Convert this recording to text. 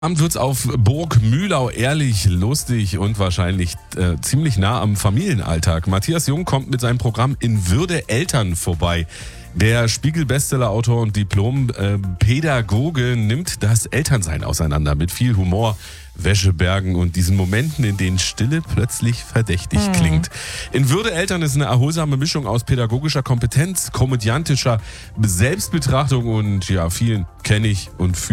Abend wird's auf Burg Mühlau ehrlich, lustig und wahrscheinlich ziemlich nah am Familienalltag. Matthias Jung kommt mit seinem Programm In Würde Eltern vorbei. Der Spiegel-Bestseller-Autor und Diplom-Pädagoge nimmt das Elternsein auseinander mit viel Humor, Wäschebergen und diesen Momenten, in denen Stille plötzlich verdächtig klingt. In Würde Eltern ist eine erholsame Mischung aus pädagogischer Kompetenz, komödiantischer Selbstbetrachtung und vielen kenne ich und fühle